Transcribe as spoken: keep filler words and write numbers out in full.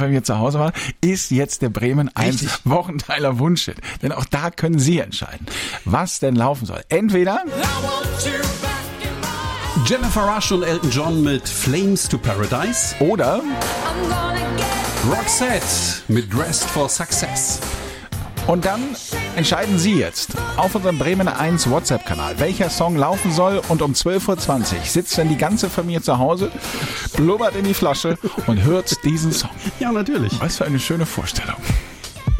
Familie zu Hause war, ist jetzt der Bremen eins Wochenteiler Wunschhit. Denn auch da können Sie entscheiden, was denn laufen soll. Entweder Jennifer Rush und Elton John mit Flames to Paradise oder Roxette mit Dressed for Success. Und dann entscheiden Sie jetzt auf unserem Bremen eins WhatsApp-Kanal, welcher Song laufen soll. Und um zwölf Uhr zwanzig sitzt dann die ganze Familie zu Hause, blubbert in die Flasche und hört diesen Song. Ja, natürlich. Was für eine schöne Vorstellung.